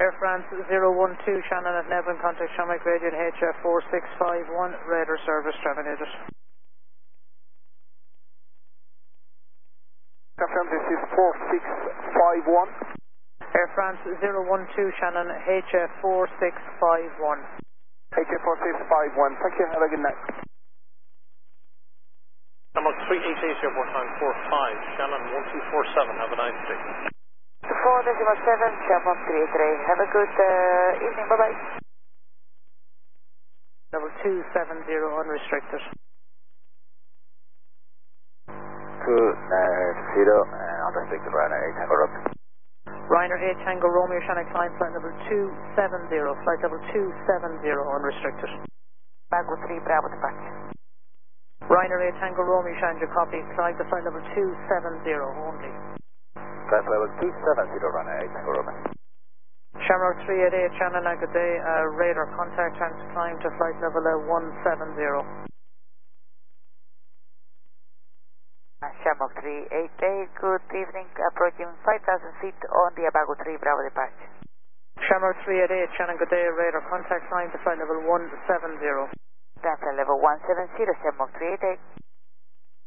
Air France 012 Shannon at Nevin, contact Shamrock Radio and HF 4651, radar service terminated. Confirm this is 4651. Air France 012 Shannon, HF 4651. HF 4651, thank you, have a good night. Number 388 airport time 45, Shannon 1247, have a nice day. 4.7, Shamrock 383, have a good evening, bye-bye. Level 270 unrestricted. 290 and unrestricted Ryanair 8 Tango Romeo. Ryanair 8 Tango Romeo, Shannon climb flight level 270, flight level 270 unrestricted. Bago 3, Bravo departure. Ryanair 8 Tango Romeo, Shannon, your copy, climb to flight level 270 only. Flight level 270 Ryanair 8 Tango Romeo. Shamrock 388, Shannon, good day, radar contact, time to climb to flight level 170. Shamrock 388, good evening, approaching 5,000 feet on the Abago 3, Bravo departure. Shamrock 388, Shannon, good day, radar contact, climb to flight level 170. That's level 170, Shamrock 388.